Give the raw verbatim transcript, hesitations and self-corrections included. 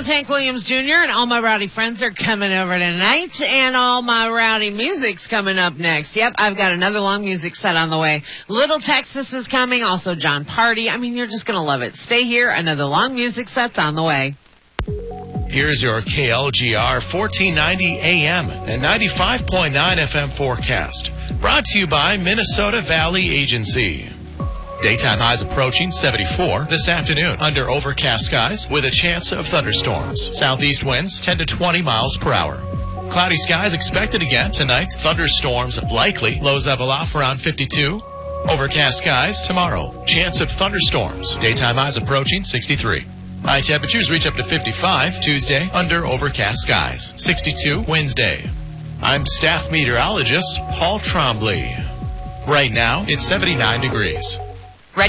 Hank Williams Junior and all my rowdy friends are coming over tonight, and all my rowdy music's coming up next. Yep, I've got another long music set on the way. Little Texas is coming, also John Party. I mean, you're just going to love it. Stay here. Another long music set's on the way. Here's your K L G R fourteen ninety A M and ninety-five point nine F M forecast. Brought to you by Minnesota Valley Agency. Daytime highs approaching seventy-four this afternoon under overcast skies with a chance of thunderstorms. Southeast winds ten to twenty miles per hour. Cloudy skies expected again tonight. Thunderstorms likely. Lows level off around fifty-two. Overcast skies tomorrow. Chance of thunderstorms. Daytime highs approaching sixty-three. High temperatures reach up to fifty-five Tuesday under overcast skies. sixty-two Wednesday. I'm staff meteorologist Paul Trombley. Right now, it's seventy-nine degrees.